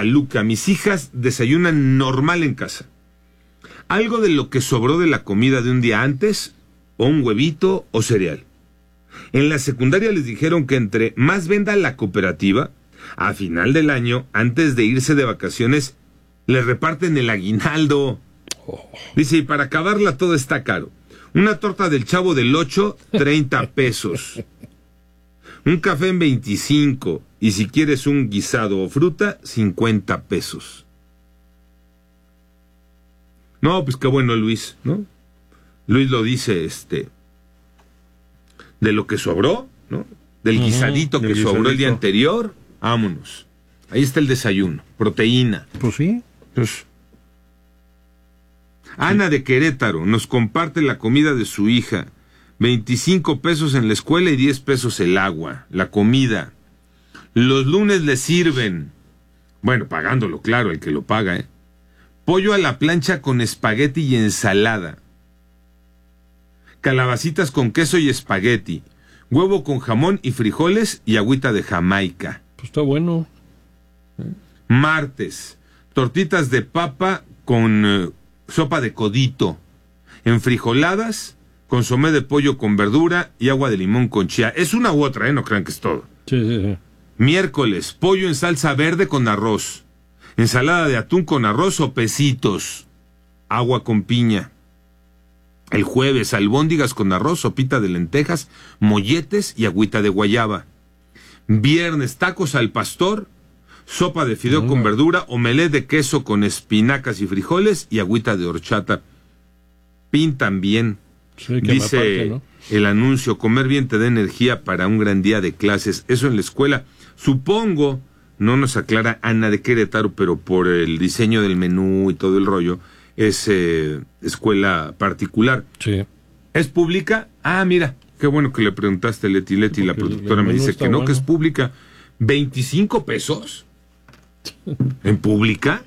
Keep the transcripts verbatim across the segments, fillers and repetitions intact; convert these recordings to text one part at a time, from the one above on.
a Luca: mis hijas desayunan normal en casa. Algo de lo que sobró de la comida de un día antes, o un huevito o cereal. En la secundaria les dijeron que entre más venda la cooperativa, a final del año, antes de irse de vacaciones, les reparten el aguinaldo. Dice, y para acabarla todo está caro. Una torta del Chavo del Ocho, treinta pesos. Un café en veinticinco. Y si quieres un guisado o fruta, cincuenta pesos. No, pues qué bueno, Luis, ¿no? Luis lo dice, este, de lo que sobró, ¿no? Del uh-huh, guisadito que sobró guisadito. El día anterior, vámonos. Ahí está el desayuno, proteína. Pues sí. Pues, Ana de Querétaro nos comparte la comida de su hija. veinticinco pesos en la escuela y diez pesos el agua, la comida. Los lunes le sirven, bueno, pagándolo, claro, el que lo paga, ¿eh? Pollo a la plancha con espagueti y ensalada. Calabacitas con queso y espagueti. Huevo con jamón y frijoles y agüita de Jamaica. Pues está bueno. Martes, tortitas de papa con eh, sopa de codito. Enfrijoladas, consomé de pollo con verdura y agua de limón con chía. Es una u otra, ¿eh? No crean que es todo. Sí, sí, sí. Miércoles, pollo en salsa verde con arroz. Ensalada de atún con arroz o pesitos. Agua con piña. El jueves, albóndigas con arroz, sopita de lentejas, molletes y agüita de guayaba. Viernes, tacos al pastor, sopa de fideo mm. con verdura, omelette de queso con espinacas y frijoles y agüita de horchata. Pintan bien. Sí, dice aparte, ¿no? El anuncio, comer bien te da energía para un gran día de clases. Eso en la escuela. Supongo, no nos aclara Ana de Querétaro, pero por el diseño del menú y todo el rollo, es eh, escuela particular. Sí. ¿Es pública? Ah, mira, qué bueno que le preguntaste, Leti. Leti, la productora me dice que no, bueno. Que es pública. ¿veinticinco pesos? ¿En pública?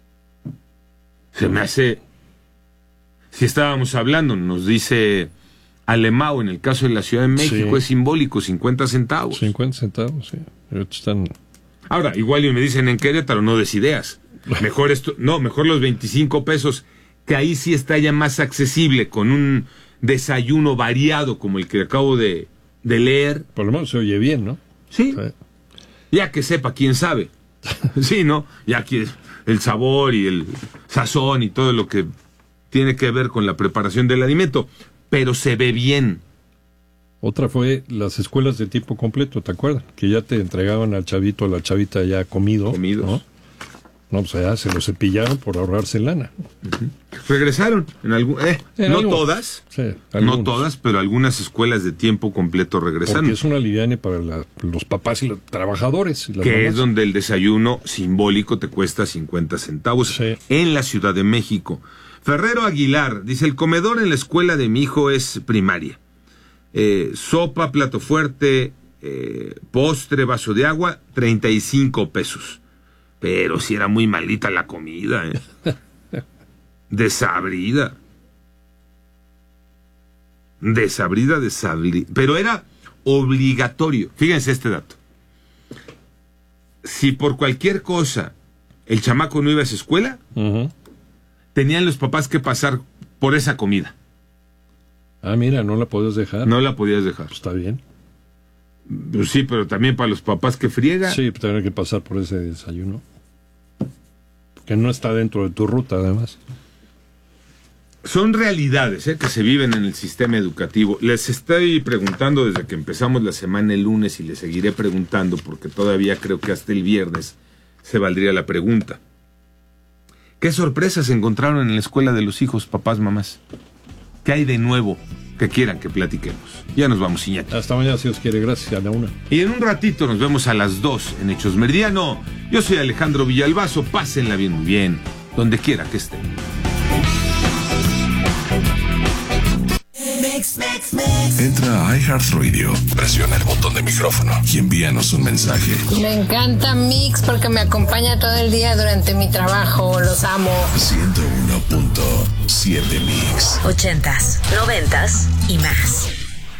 Se me hace... Si estábamos hablando, nos dice Alemão, en el caso de la Ciudad de México, sí. Es simbólico, cincuenta centavos. cincuenta centavos, sí. Están... Ahora, igual y me dicen en Querétaro, no des ideas. Mejor esto, no, mejor los veinticinco pesos, que ahí sí está ya más accesible, con un desayuno variado como el que acabo de, de leer. Por lo menos se oye bien, ¿no? Sí. sí. Ya que sepa, quién sabe. Sí, ¿no? Ya que el sabor y el sazón y todo lo que tiene que ver con la preparación del alimento, pero se ve bien. Otra fue las escuelas de tiempo completo, ¿te acuerdas? Que ya te entregaban al chavito, a la chavita ya comido. Comidos. ¿No? No, pues ya se lo cepillaron por ahorrarse lana. Uh-huh. Regresaron en algún, eh, en no algo. todas, sí, no todas, pero algunas escuelas de tiempo completo regresaron. Porque es una liviane para la, los papás y los trabajadores. Y las que mamás. Es donde el desayuno simbólico te cuesta cincuenta centavos sí. En la Ciudad de México. Ferrero Aguilar dice, el comedor en la escuela de mi hijo es primaria. Eh, sopa, plato fuerte, eh, postre, vaso de agua, treinta y cinco pesos. Pero si era muy malita la comida, ¿eh? Desabrida. Desabrida, desabrida. Pero era obligatorio. Fíjense este dato. Si por cualquier cosa el chamaco no iba a esa escuela, uh-huh. tenían los papás que pasar por esa comida. Ah, mira, no la podías dejar. No la podías dejar. Pues está bien. Pues sí, pero también para los papás que friega. Sí, pues tener que pasar por ese desayuno. Que no está dentro de tu ruta, además. Son realidades ¿eh? que se viven en el sistema educativo. Les estoy preguntando desde que empezamos la semana el lunes y les seguiré preguntando porque todavía creo que hasta el viernes se valdría la pregunta. ¿Qué sorpresas encontraron en la escuela de los hijos, papás, mamás? ¿Qué hay de nuevo que quieran que platiquemos? Ya nos vamos, Iñaki. Hasta mañana, si os quiere. Gracias, a la una. Y en un ratito nos vemos a las dos en Hechos Meridiano. Yo soy Alejandro Villalbazo. Pásenla bien, muy bien, donde quiera que estén. Entra a iHeartRadio, presiona el botón de micrófono y envíanos un mensaje. Me encanta Mix porque me acompaña todo el día durante mi trabajo. Los amo. ciento uno punto siete Mix. Ochentas, noventas y más.